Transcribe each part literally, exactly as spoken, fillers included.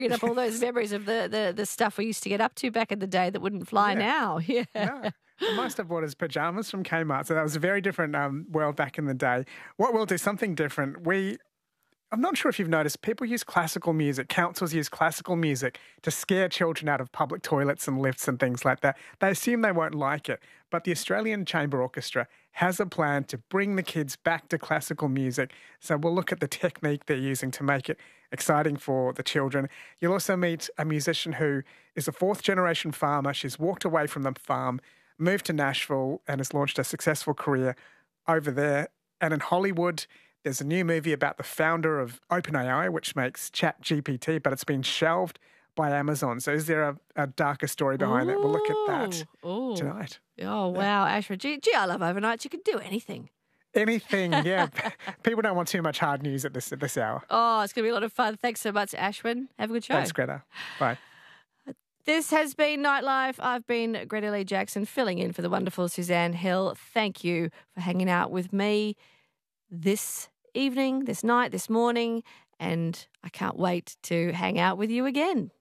bringing up all those memories of the, the, the stuff we used to get up to back in the day that wouldn't fly Yeah. now. Yeah. No. Most have bought his pyjamas from Kmart, so that was a very different um, world back in the day. What we'll do, something different. We, I'm not sure if you've noticed, people use classical music. Councils use classical music to scare children out of public toilets and lifts and things like that. They assume they won't like it. But the Australian Chamber Orchestra has a plan to bring the kids back to classical music. So we'll look at the technique they're using to make it exciting for the children. You'll also meet a musician who is a fourth-generation farmer. She's walked away from the farm, moved to Nashville and has launched a successful career over there. And in Hollywood, there's a new movie about the founder of OpenAI, which makes ChatGPT, but it's been shelved by Amazon. So is there a, a darker story behind Ooh. it? We'll look at that Ooh. tonight. Oh, wow, Ashford. Gee, gee, I love overnights. You can do anything. Anything, yeah. People don't want too much hard news at this at this hour. Oh, it's going to be a lot of fun. Thanks so much, Ashwin. Have a good show. Thanks, Greta. Bye. This has been Nightlife. I've been Greta Lee Jackson, filling in for the wonderful Suzanne Hill. Thank you for hanging out with me this evening, this night, this morning, and I can't wait to hang out with you again.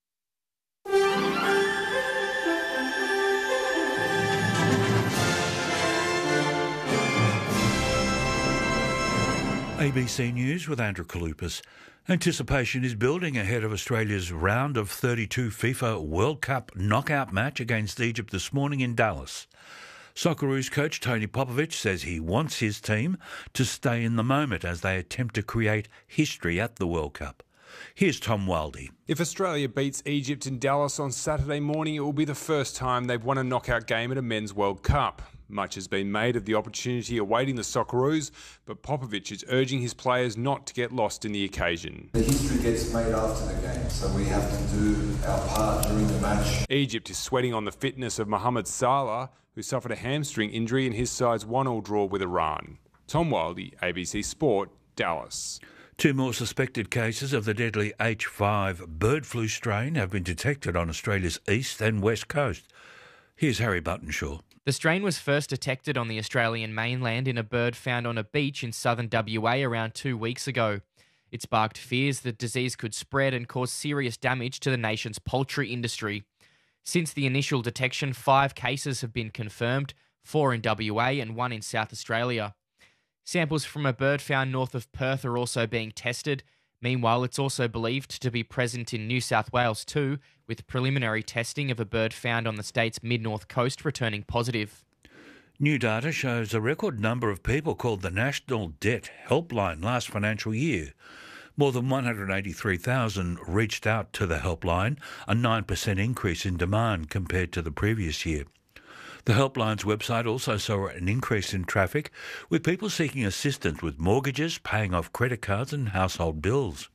A B C News with Andrew Kalupas. Anticipation is building ahead of Australia's round of thirty-two FIFA World Cup knockout match against Egypt this morning in Dallas. Socceroos coach Tony Popovic says he wants his team to stay in the moment as they attempt to create history at the World Cup. Here's Tom Wildey. If Australia beats Egypt in Dallas on Saturday morning, it will be the first time they've won a knockout game at a men's World Cup. Much has been made of the opportunity awaiting the Socceroos, but Popovic is urging his players not to get lost in the occasion. The history gets made after the game, so we have to do our part during the match. Egypt is sweating on the fitness of Mohamed Salah, who suffered a hamstring injury in his side's one-all draw with Iran. Tom Wildey, A B C Sport, Dallas. Two more suspected cases of the deadly H five bird flu strain have been detected on Australia's east and west coast. Here's Harry Buttonshaw. The strain was first detected on the Australian mainland in a bird found on a beach in southern W A around two weeks ago. It sparked fears that disease could spread and cause serious damage to the nation's poultry industry. Since the initial detection, five cases have been confirmed, four in W A and one in South Australia. Samples from a bird found north of Perth are also being tested. Meanwhile, it's also believed to be present in New South Wales too, with preliminary testing of a bird found on the state's mid-north coast returning positive. New data shows a record number of people called the National Debt Helpline last financial year. More than one hundred eighty-three thousand reached out to the helpline, a nine percent increase in demand compared to the previous year. The helpline's website also saw an increase in traffic, with people seeking assistance with mortgages, paying off credit cards and household bills.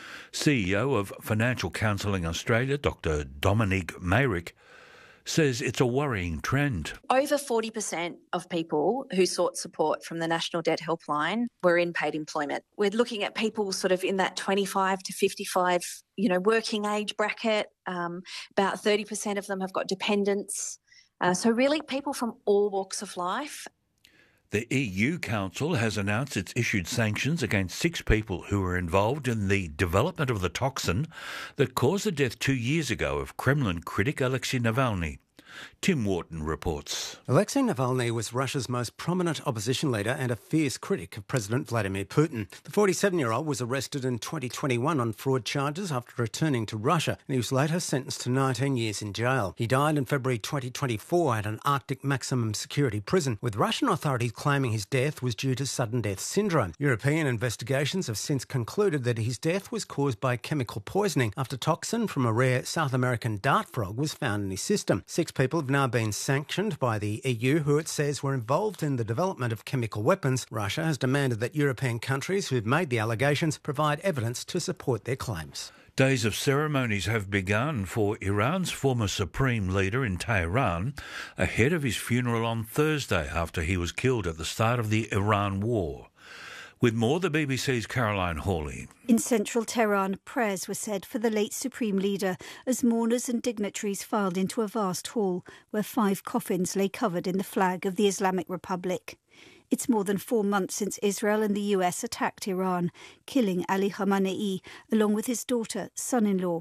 C E O of Financial Counselling Australia, Doctor Dominique Mayrick, says it's a worrying trend. Over forty percent of people who sought support from the National Debt Helpline were in paid employment. We're looking at people sort of in that twenty-five to fifty-five, you know, working age bracket. Um, about thirty percent of them have got dependents. Uh, so really people from all walks of life. The E U Council has announced it's issued sanctions against six people who were involved in the development of the toxin that caused the death two years ago of Kremlin critic Alexei Navalny. Tim Wharton reports. Alexei Navalny was Russia's most prominent opposition leader and a fierce critic of President Vladimir Putin. The forty-seven-year-old was arrested in twenty twenty-one on fraud charges after returning to Russia, and he was later sentenced to nineteen years in jail. He died in February twenty twenty-four at an Arctic maximum security prison, with Russian authorities claiming his death was due to sudden death syndrome. European investigations have since concluded that his death was caused by chemical poisoning after toxin from a rare South American dart frog was found in his system. Six people have now been sanctioned by the E U, who it says were involved in the development of chemical weapons. Russia has demanded that European countries who've made the allegations provide evidence to support their claims. Days of ceremonies have begun for Iran's former supreme leader in Tehran ahead of his funeral on Thursday after he was killed at the start of the Iran war. With more, the B B C's Caroline Hawley. In central Tehran, prayers were said for the late Supreme Leader as mourners and dignitaries filed into a vast hall where five coffins lay covered in the flag of the Islamic Republic. It's more than four months since Israel and the U S attacked Iran, killing Ali Khamenei along with his daughter, son-in-law,